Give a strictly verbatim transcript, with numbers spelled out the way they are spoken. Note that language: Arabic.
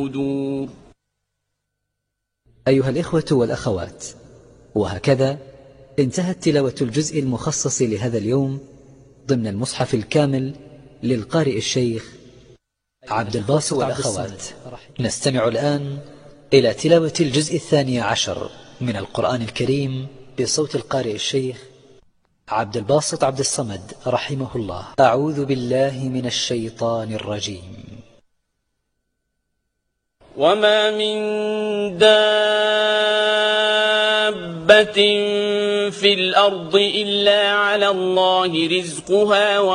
أيها الإخوة والأخوات، وهكذا انتهت تلاوة الجزء المخصص لهذا اليوم ضمن المصحف الكامل للقارئ الشيخ عبد الباسط والأخوات. نستمع الآن إلى تلاوة الجزء الثاني عشر من القرآن الكريم بصوت القارئ الشيخ عبد الباسط عبد الصمد رحمه الله. أعوذ بالله من الشيطان الرجيم. وما من دابة في الأرض إلا على الله رزقها